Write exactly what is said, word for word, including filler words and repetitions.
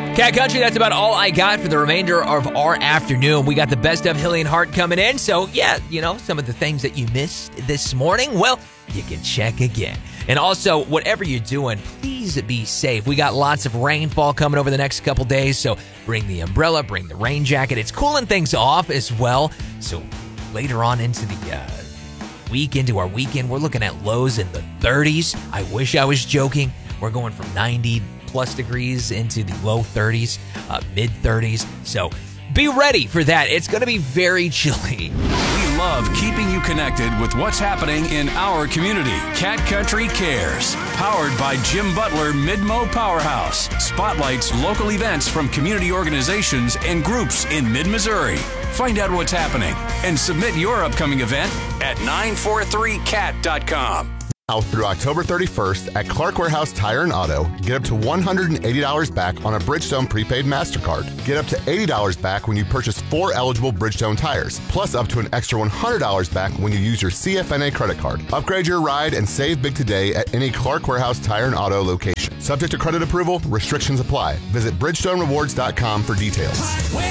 Cat Country, that's about all I got for the remainder of our afternoon. We got the best of Hilly and Hart coming in. So, yeah, you know, some of the things that you missed this morning, well, you can check again. And also, whatever you're doing, please be safe. We got lots of rainfall coming over the next couple days, so bring the umbrella, bring the rain jacket. It's cooling things off as well. So later on into the uh, week, into our weekend, we're looking at lows in the thirties. I wish I was joking. We're going from ninety plus degrees into the low thirties, uh, mid thirties. So be ready for that. It's going to be very chilly. We love keeping you connected with what's happening in our community. Cat Country Cares, powered by Jim Butler Mid-Mo Powerhouse, spotlights local events from community organizations and groups in mid-Missouri. Find out what's happening and submit your upcoming event at nine four three cat dot com. Now through October thirty-first at Clark Warehouse Tire and Auto, get up to one hundred eighty dollars back on a Bridgestone prepaid MasterCard. Get up to eighty dollars back when you purchase four eligible Bridgestone tires, plus up to an extra one hundred dollars back when you use your C F N A credit card. Upgrade your ride and save big today at any Clark Warehouse Tire and Auto location. Subject to credit approval, restrictions apply. Visit Bridgestone Rewards dot com for details.